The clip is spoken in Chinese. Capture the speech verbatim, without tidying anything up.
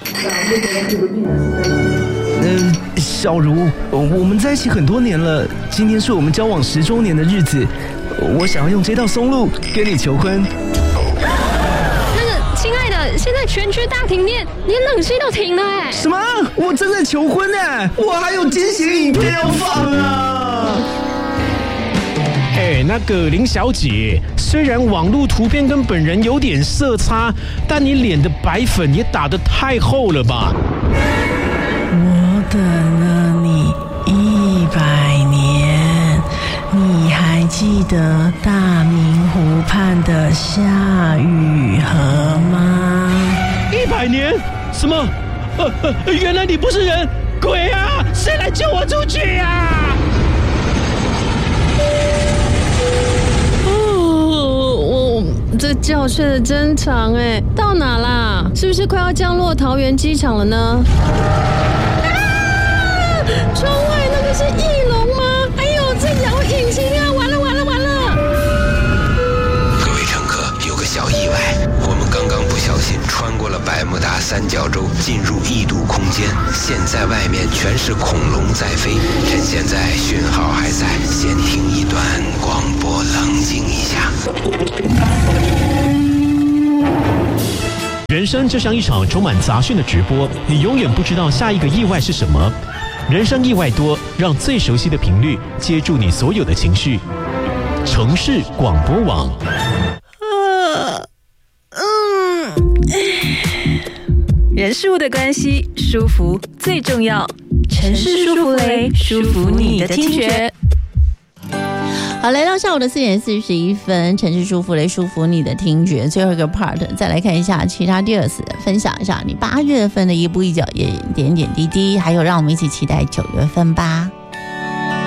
呃，小茹，我们在一起很多年了，今天是我们交往十周年的日子，我想要用这道松露跟你求婚。 那个，亲爱的，现在全区大停电，连冷气都停了哎。 什么？我正在求婚呢，我还有惊喜影片要放啊！ 哎，那个林小姐，虽然网络图片跟本人有点色差，但你脸的白粉也打得太厚了吧？ 我等了你一百年，你还记得大明湖畔的夏雨荷吗？ 一百年？什么？呃呃，原来你不是人，鬼啊！谁来救我出去啊？ 这觉睡得真长哎，到哪啦？是不是快要降落桃园机场了呢？啊！窗外那个是翼龙吗？哎呦，这摇引擎啊！完了完了完了！ 各位乘客，有个小意外，我们刚刚不小心穿过了百慕达三角洲，进入异度空间。现在外面全是恐龙在飞，趁现在讯号还在，先听一段广播，冷静一下。 人生就像一场充满杂讯的直播，你永远不知道下一个意外是什么。人生意外多，让最熟悉的频率接住你所有的情绪。城市广播网。 呃，嗯，人事物的关系，舒服最重要。城市舒服雷，舒服你的听觉。 好，来到下午的四点四十一分，城市舒服雷，舒服你的听觉。最后一个 part， 再来看一下其他 deals， 分享一下你八月份的一步一脚，也点点滴滴，还有让我们一起期待九月份吧。